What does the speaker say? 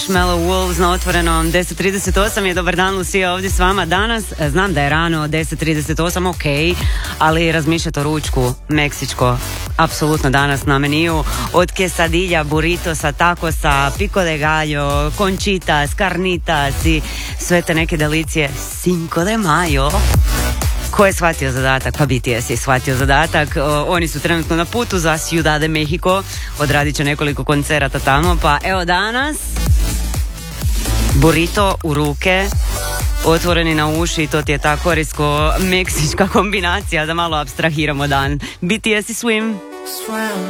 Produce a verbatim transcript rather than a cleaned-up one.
Mellow Wolves na otvorenom deset trideset osam je. Dobar dan, Lucija, ovdje s vama danas. Znam da je rano, deset trideset osam, ok, ali razmišljate o ručku meksičko, apsolutno danas na meniju. Od quesadilla, burritosa, tacosa, pico de gallo, conchitas, carnitas i sve te neke delicije. Cinco de mayo. Ko je shvatio zadatak? Pa B T S je shvatio zadatak. O, oni su trenutno na putu za Ciudad de Mexico. Odradit će nekoliko koncerata tamo. Pa evo danas burrito u ruke, otvoreni na uši, to ti je ta korejsko-meksička kombinacija, da malo apstrahiramo dan. B T S i Swim.